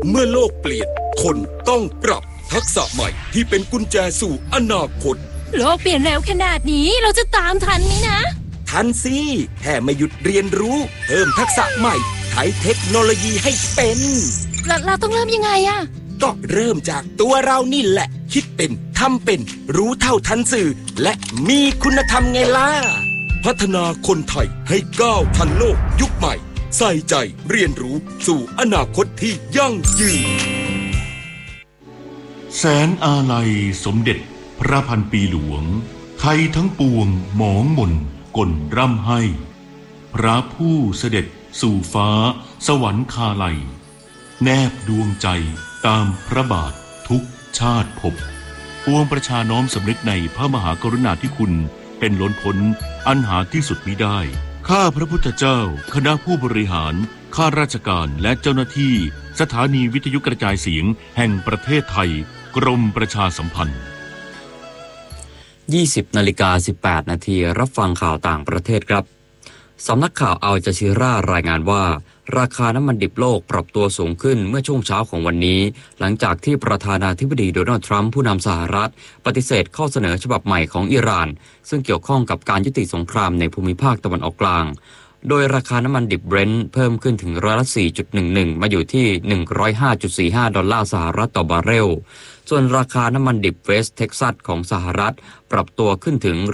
เมื่อโลกเปลี่ยนคนต้องปรับทักษะใหม่ที่เป็นกุญแจสู่อนาคตโลกเปลี่ยนเร็วขนาดนี้เราจะตามทันไหมนะทันสิแค่ไม่หยุดเรียนรู้เพิ่มทักษะใหม่ใช้เทคโนโลยีให้เป็นเราต้องเริ่มยังไงอะก็เริ่มจากตัวเรานี่แหละคิดเป็นทำเป็นรู้เท่าทันสื่อและมีคุณธรรมไงล่ะพัฒนาคนไทยให้ก้าวทันโลกยุคใหม่ใส่ใจเรียนรู้สู่อนาคตที่ยั่งยืนแสนอาลัยสมเด็จพระพันปีหลวงไทยทั้งปวงหมองมนก่นร่ำให้พระผู้เสด็จสู่ฟ้าสวรรคาลัยแนบดวงใจตามพระบาททุกชาติภพปวงประชาน้อมสำนึกในพระมหากรุณาธิคุณเป็นล้นพ้นอันหาที่สุดมิได้ข้าพระพุทธเจ้าคณะผู้บริหารข้าราชการและเจ้าหน้าที่สถานีวิทยุกระจายเสียงแห่งประเทศไทยกรมประชาสัมพันธ์ 20:18 นาทีรับฟังข่าวต่างประเทศครับสำนักข่าวอัลจาซีรารายงานว่าราคาน้ำมันดิบโลกปรับตัวสูงขึ้นเมื่อช่วงเช้าของวันนี้หลังจากที่ประธานาธิบดีโดนัลด์ทรัมป์ผู้นำสหรัฐปฏิเสธข้อเสนอฉบับใหม่ของอิหร่านซึ่งเกี่ยวข้องกับการยุติสงครามในภูมิภาคตะวันออกกลางโดยราคาน้ำมันดิบเบรนท์เพิ่มขึ้นถึง4.11%มาอยู่ที่105.45 ดอลลาร์สหรัฐต่อบาร์เรลส่วนราคาน้ำมันดิบเวสต์เท็กซัสของสหรัฐปรับตัวขึ้นถึง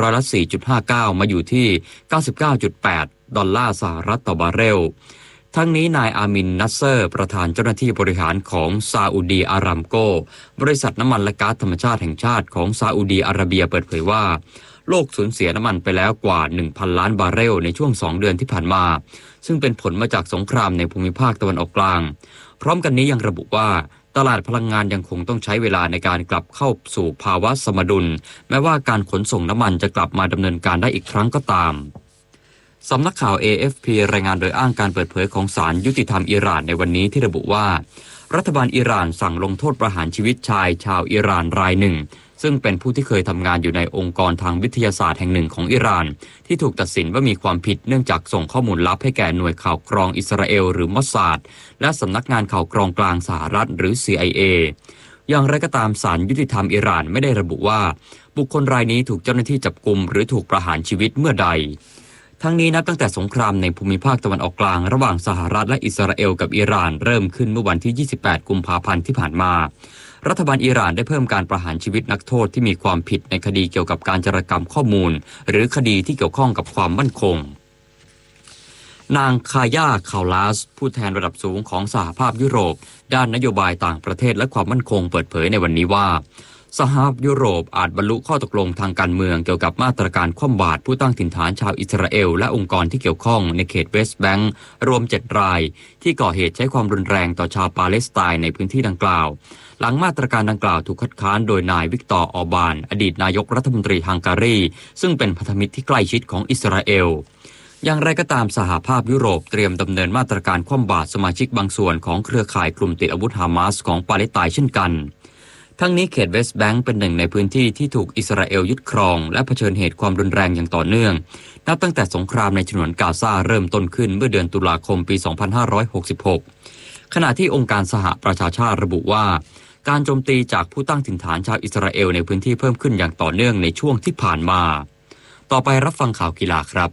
4.59 มาอยู่ที่ 99.8 ดอลลาร์สหรัฐต่อบาร์เรลทั้งนี้นายอามินนัสเซอร์ประธานเจ้าหน้าที่บริหารของซาอุดีอารามโกบริษัทน้ำมันและก๊าซธรรมชาติแห่งชาติของซาอุดีอาระเบียเปิดเผยว่าโลกสูญเสียน้ำมันไปแล้วกว่า 1,000 ล้านบาร์เรลในช่วง2เดือนที่ผ่านมาซึ่งเป็นผลมาจากสงครามในภูมิภาคตะวันออกกลางพร้อมกันนี้ยังระบุว่าตลาดพลังงานยังคงต้องใช้เวลาในการกลับเข้าสู่ภาวะสมดุลแม้ว่าการขนส่งน้ำมันจะกลับมาดำเนินการได้อีกครั้งก็ตามสำนักข่าว AFP รายงานโดยอ้างการเปิดเผยของศาลยุติธรรมอิหร่านในวันนี้ที่ระบุว่ารัฐบาลอิหร่านสั่งลงโทษประหารชีวิตชายชาวอิหร่านรายหนึ่งซึ่งเป็นผู้ที่เคยทำงานอยู่ในองค์กรทางวิทยาศาสตร์แห่งหนึ่งของอิหร่านที่ถูกตัดสินว่ามีความผิดเนื่องจากส่งข้อมูลลับให้แก่หน่วยข่าวกรองอิสราเอลหรือมอสซาดและสำนักงานข่าวกรองกลางสหรัฐหรือ CIA อย่างไรก็ตามศาลยุติธรรมอิหร่านไม่ได้ระบุว่าบุคคลรายนี้ถูกเจ้าหน้าที่จับกุมหรือถูกประหารชีวิตเมื่อใดทั้งนี้นับตั้งแต่สงครามในภูมิภาคตะวันออกกลางระหว่างสหรัฐและอิสราเอลกับอิหร่านเริ่มขึ้นเมื่อวันที่28กุมภาพันธ์ที่ผ่านมารัฐบาลอิหร่านได้เพิ่มการประหารชีวิตนักโทษที่มีความผิดในคดีเกี่ยวกับการจารกรรมข้อมูลหรือคดีที่เกี่ยวข้องกับความมั่นคงนางคาย่าคาวลาสผู้แทนระดับสูงของสหภาพยุโรปด้านนโยบายต่างประเทศและความมั่นคงเปิดเผยในวันนี้ว่าสหภาพยุโรปอาจบรรลุข้อตกลงทางการเมืองเกี่ยวกับมาตรการคว่ำบาตรผู้ตั้งถิ่นฐานชาวอิสราเอลและองค์กรที่เกี่ยวข้องในเขตเวสต์แบงก์รวม7รายที่ก่อเหตุใช้ความรุนแรงต่อชาวปาเลสไตน์ในพื้นที่ดังกล่าวหลังมาตรการดังกล่าวถูกคัดค้านโดยนายวิกตอร์ออร์บานอดีตนายกรัฐมนตรีฮังการีซึ่งเป็นพันธมิตรที่ใกล้ชิดของอิสราเอลอย่างไรก็ตามสหภาพยุโรปเตรียมดำเนินมาตรการคว่ำบาตรสมาชิกบางส่วนของเครือข่ายกลุ่มติดอาวุธฮามาสของปาเลสไตน์เช่นกันทั้งนี้เขตเวสต์แบงก์เป็นหนึ่งในพื้นที่ที่ถูกอิสราเอลยึดครองและเผชิญเหตุความรุนแรงอย่างต่อเนื่องนับตั้งแต่สงครามในฉนวนกาซาเริ่มต้นขึ้นเมื่อเดือนตุลาคมปี 2566 ขณะที่องค์การสหประชาชาติระบุว่าการโจมตีจากผู้ตั้งถิ่นฐานชาวอิสราเอลในพื้นที่เพิ่มขึ้นอย่างต่อเนื่องในช่วงที่ผ่านมาต่อไปรับฟังข่าวกีฬาครับ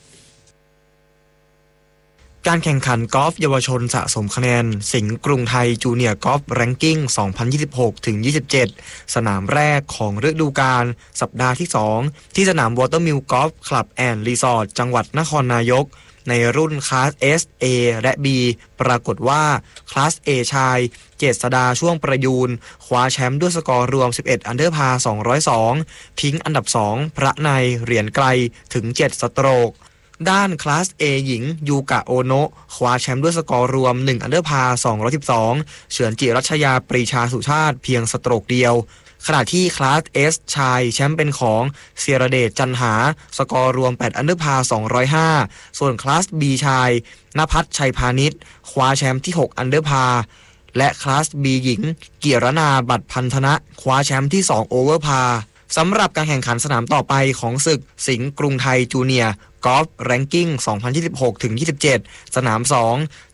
การแข่งขันกอล์ฟเยาวชนสะสมคะแนนสิงห์กรุงไทยจูเนียร์กอล์ฟแรงกิ้ง 2026-27 สนามแรกของฤดูกาลสัปดาห์ที่ 2 ที่สนามวอเตอร์มิลกอล์ฟคลับแอนด์รีสอร์ทจังหวัดนครนายกในรุ่นคลาส S A และ B ปรากฏว่าคลาส A ชายเจษฎาช่วงประยูรคว้าแชมป์ด้วยสกอร์รวม11อันเดอร์พาร์202ทิ้งอันดับ2พระในเหรียญไกลถึง7สโตรกด้านคลาส A หญิงยูกะโอโนะคว้าแชมป์ด้วยสกอร์รวม1อันเดอร์พาร์212เฉือนจิรัชยาปรีชาสุชาติเพียงสโตรกเดียวขณะที่คลาส S ชายแชมป์เป็นของเสียระเดชจันหาสกอร์รวม8อันเดอร์พาร์205ส่วนคลาส B ชายณภัทรชัยพาณิชย์คว้าแชมป์ที่6อันเดอร์พาร์และคลาส B หญิงเกียรนาบัตรพันธนะคว้าแชมป์ที่2โอเวอร์พาร์สำหรับการแข่งขันสนามต่อไปของศึกสิงห์กรุงไทยจูเนียร์กอล์ฟแรงกิ้ง 2026-27 สนาม 2